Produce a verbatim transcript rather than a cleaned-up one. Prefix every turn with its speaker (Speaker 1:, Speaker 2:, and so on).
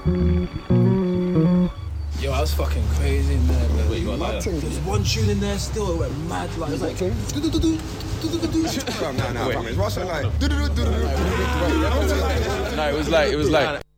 Speaker 1: Yo, I was fucking crazy in there, man.
Speaker 2: Wait, you got like
Speaker 1: There was one tune in there still, it went mad. Like, it was like, do-do-do-do, do-do-do-do.
Speaker 3: No, no, no, it's Russell like.
Speaker 2: No, it was like, it was like.